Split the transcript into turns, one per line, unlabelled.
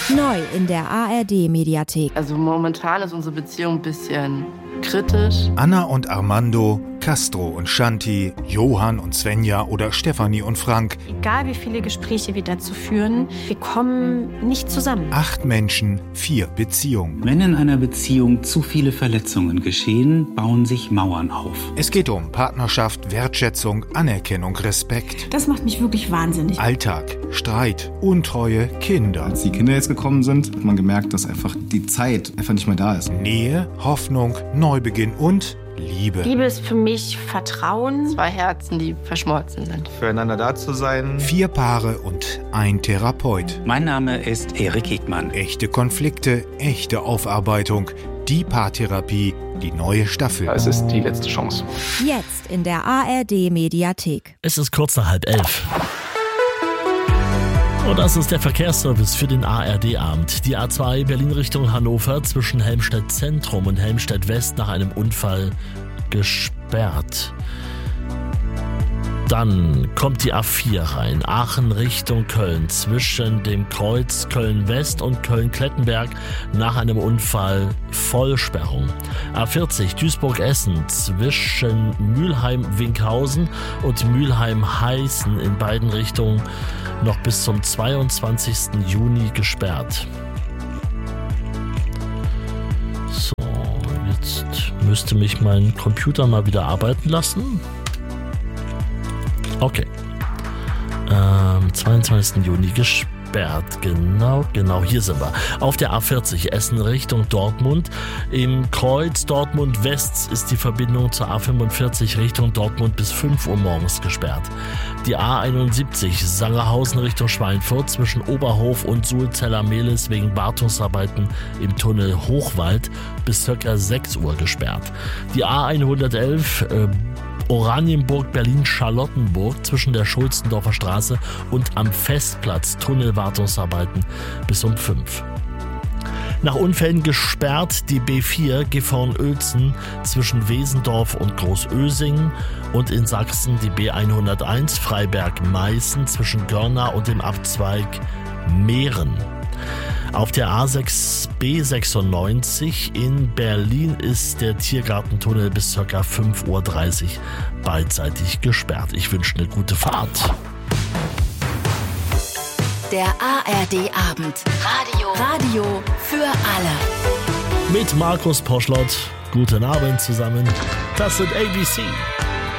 Neu in der ARD-Mediathek.
Also momentan ist unsere Beziehung ein bisschen kritisch.
Anna und Armando, Castro und Shanti, Johann und Svenja oder Stefanie und Frank.
Egal wie viele Gespräche wir dazu führen, wir kommen nicht zusammen.
8 Menschen, 4 Beziehungen.
Wenn in einer Beziehung zu viele Verletzungen geschehen, bauen sich Mauern auf.
Es geht um Partnerschaft, Wertschätzung, Anerkennung, Respekt.
Das macht mich wirklich wahnsinnig.
Alltag, Streit, Untreue, Kinder.
Als die Kinder jetzt gekommen sind, hat man gemerkt, dass einfach die Zeit einfach nicht mehr da ist.
Nähe, Hoffnung, Neubeginn und Liebe.
Liebe ist für mich Vertrauen.
2 Herzen, die verschmolzen sind.
Füreinander da zu sein.
4 Paare und ein Therapeut.
Mein Name ist Erik Hickmann.
Echte Konflikte, echte Aufarbeitung. Die Paartherapie, die neue Staffel.
Es ist die letzte Chance.
Jetzt in der ARD-Mediathek.
Es ist kurz nach 10:30. Und das ist der Verkehrsservice für den ARD-Abend. Die A2 Berlin Richtung Hannover zwischen Helmstedt Zentrum und Helmstedt West nach einem Unfall gesperrt. Dann kommt die A4 rein, Aachen Richtung Köln, zwischen dem Kreuz Köln-West und Köln-Klettenberg nach einem Unfall Vollsperrung. A40 Duisburg-Essen zwischen Mülheim-Winkhausen und Mülheim-Heißen in beiden Richtungen noch bis zum 22. Juni gesperrt. So, jetzt müsste mich mein Computer mal wieder arbeiten lassen. Okay. 22. Juni gesperrt. Genau, hier sind wir. Auf der A40 Essen Richtung Dortmund. Im Kreuz Dortmund West ist die Verbindung zur A45 Richtung Dortmund bis 5 Uhr morgens gesperrt. Die A71 Sangerhausen Richtung Schweinfurt zwischen Oberhof und Sulzeller-Mehlis wegen Wartungsarbeiten im Tunnel Hochwald bis ca. 6 Uhr gesperrt. Die A111 Oranienburg, Berlin-Charlottenburg zwischen der Schulzendorfer Straße und am Festplatz Tunnelwartungsarbeiten bis um 5. Nach Unfällen gesperrt die B4 Gifhorn-Uelzen zwischen Wesendorf und Großösingen und in Sachsen die B101 Freiberg-Meißen zwischen Görna und dem Abzweig Mehren. Auf der A6B96 in Berlin ist der Tiergartentunnel bis ca. 5:30 Uhr beidseitig gesperrt. Ich wünsche eine gute Fahrt.
Der ARD-Abend. Radio für alle.
Mit Markus Poschlott. Guten Abend zusammen. Das sind ABC.